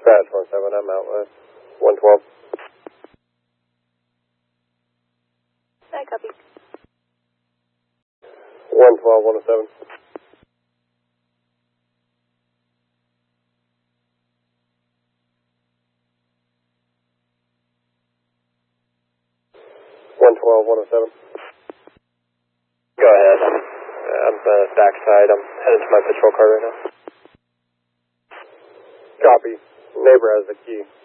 Dispatch 17, I'm out with 112. I copy. 112, 107. 112, 107. Go ahead. I'm the backside. I'm headed to my patrol car right now. Copy. Neighbor has the key.